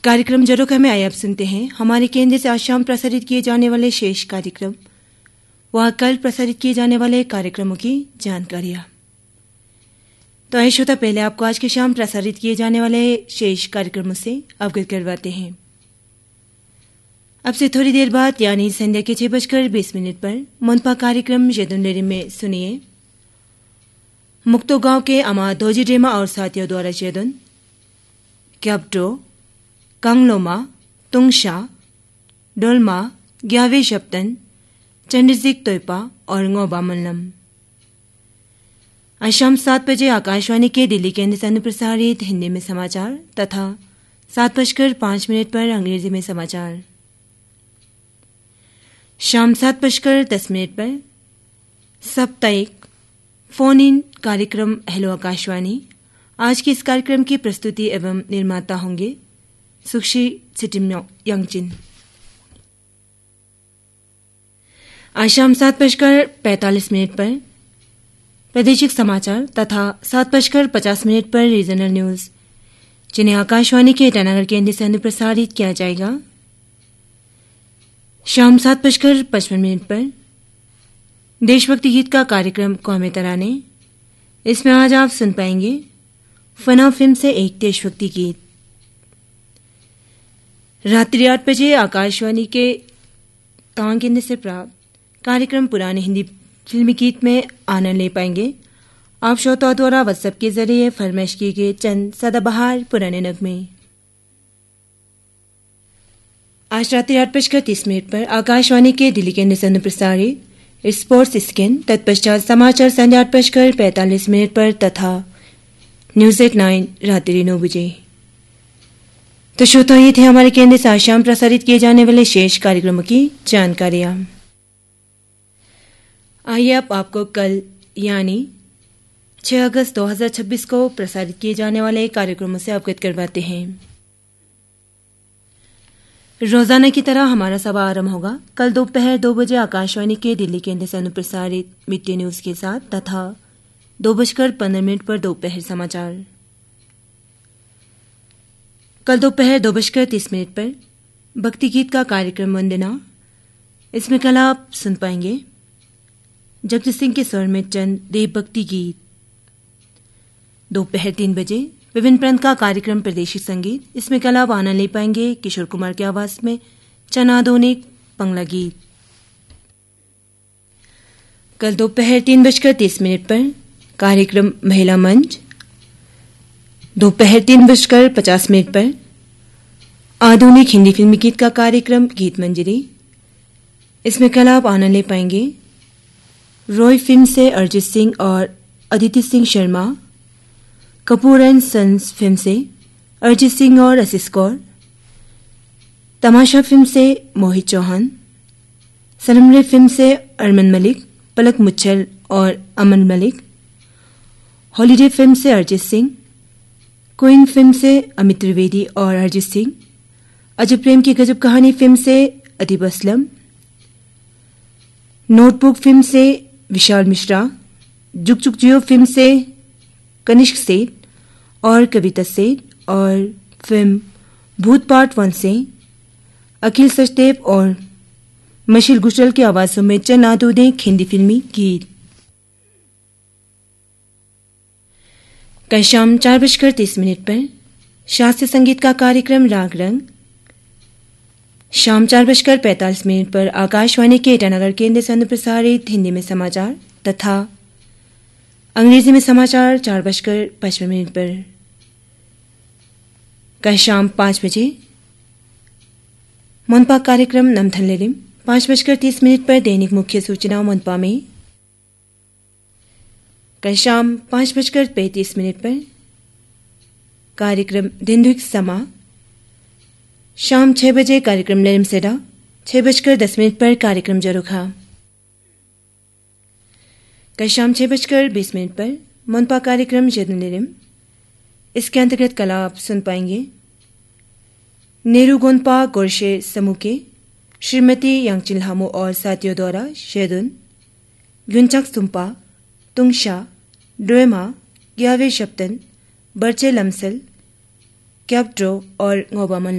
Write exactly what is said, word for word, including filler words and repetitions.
कार्यक्रम जरोखा में आइए आप सुनते हैं हमारे केंद्र से आज शाम प्रसारित किए जाने वाले शेष कार्यक्रम व कल प्रसारित किए जाने वाले कार्यक्रमों की जानकारियां। तो आइए श्रोता, पहले आपको आज की शाम प्रसारित किए जाने वाले शेष कार्यक्रमों से अवगत करवाते हैं। अब से थोड़ी देर बाद यानी संध्या के छह बजकर बीस मिनट पर मुनपा कार्यक्रम जेदुंडेरी में सुनिए मुक्तो गांव के अमा धोजी डेमा और साथियों द्वारा जेदुन क्याब्टो कांगलोमा तुंगशा डोलमा ग्यावे शप्तन चंडजिक तोयपा और ngोबा मल्लम। आज शाम सात बजे आकाशवाणी के दिल्ली केंद्र से प्रसारित हिंदी में समाचार तथा सात बजकर पांच मिनट पर अंग्रेजी में समाचार। शाम सात बजकर दस मिनट पर साप्ताहिक फोन इन कार्यक्रम हेलो आकाशवाणी। आज के इस कार्यक्रम की प्रस्तुति एवं निर्माता होंगे सुक्षी सिटिम यंगचिन। आज शाम सात बजकर पैंतालीस मिनट पर प्रादेशिक समाचार तथा सात बजकर पचास मिनट पर रीजनल न्यूज, जिन्हें आकाशवाणी के ईटानगर केंद्र से प्रसारित किया जाएगा। शाम सात बजकर पचपन मिनट पर देशभक्ति गीत का कार्यक्रम कौमे तराने। इसमें आज आप सुन पाएंगे फना फिल्म से एक देशभक्ति गीत। रात्रि आठ बजे आकाशवाणी के तांग केंद्र से प्राप्त कार्यक्रम पुराने हिंदी फिल्मी गीत में आनंद ले पाएंगे। आप श्रोताओं द्वारा व्हाट्सएप के जरिए फरमाइश किए गए चंद सदाबहार पुराने नगमे। आज रात्रि आठ बजकर तीस मिनट पर आकाशवाणी के दिल्ली केंद्र से प्रसारित स्पोर्ट्स स्किन, तत्पश्चात समाचार संध्या आठ बजकर पैंतालीस मिनट पर तथा न्यूज एट नाइन रात्रि नौ बजे। तो श्रोता, ये थे हमारे केंद्र से आज शाम प्रसारित किए जाने वाले शेष कार्यक्रमों की जानकारियां। आइए अब आपको कल यानी छह अगस्त दो हज़ार छब्बीस को प्रसारित किए जाने वाले कार्यक्रमों से अवगत करवाते हैं। रोजाना की तरह हमारा सभा आरंभ होगा कल दोपहर दो बजे आकाशवाणी के दिल्ली केंद्र से प्रसारित मिड डे न्यूज के साथ तथा दो बजकर पंद्रह मिनट पर दोपहर समाचार। कल दोपहर दो बजकर तीस मिनट पर भक्ति गीत का कार्यक्रम वंदना। इसमें कल आप सुन पाएंगे जगजीत सिंह के स्वर में चंद देवभक्ति गीत। दोपहर तीन बजे विभिन्न प्रांत का कार्यक्रम प्रदेशी संगीत। इसमें कल आप आनंद ले पाएंगे किशोर कुमार की आवाज में चना आधुनिक पंगला गीत। कल दोपहर तीन बजकर तीस मिनट पर कार्यक्रम महिला मंच। दोपहर तीन बजकर पचास मिनट पर आधुनिक हिंदी फिल्मी गीत का कार्यक्रम गीत मंजरी। इसमें कल आप आनंद ले पाएंगे रॉय फिल्म से अरिजीत सिंह और Aditi Singh Sharma, Kapoor and sons film से अरिजीत सिंह और आशीष कौर, तमाशा फिल्म से मोहित चौहान, सनमरे फिल्म से अरमान मलिक, पलक मुच्छल और अमन मलिक, हॉलीडे फिल्म से अरिजीत सिंह, क्वीन फिल्म से अमित त्रिवेदी और अरिजीत सिंह, अजब प्रेम की गजब कहानी फिल्म से अदीब असलम, नोटबुक फिल्म से विशाल मिश्रा, जुग जुग जियो फिल्म से कनिष्क सेठ और कविता सेठ और फिल्म भूत पार्ट वन से अखिल सचदेव और मशील गुजरल की आवाजों में चंद आधुनिक हिंदी फिल्मी गीत। कल शाम चार बजकर तीस मिनट पर शास्त्रीय संगीत का कार्यक्रम राग रंग। शाम चार बजकर पैंतालीस मिनट पर आकाशवाणी के ईटानगर केंद्र से प्रसारित हिंदी में समाचार तथा अंग्रेजी में समाचार चार बजकर पचपन मिनट पर। कल शाम पांच बजे मुनपा कार्यक्रम नमथन लेलिम। पांच बजकर तीस मिनट पर दैनिक मुख्य सूचना मुनपा में। कल शाम पांच बजकर पैंतीस मिनट पर कार्यक्रम दिनदुख समा। शाम छह बजे कार्यक्रम लेरम सेडा। छह बजकर दस मिनट पर कार्यक्रम जरोखा। कल शाम छह बजकर बीस मिनट पर मुनपा कार्यक्रम जेदुलेरम। इसके अंतर्गत कल आप सुन पाएंगे नेहरू गोनपा गोरशे समूह के श्रीमती यांगचिल हामो और साथियों द्वारा शेदुन युनचक सुम्पा तुंगशा ड्वेमा ग्यावे शप्तन बर्चे लमसल क्याब्ड्रो और ngोबा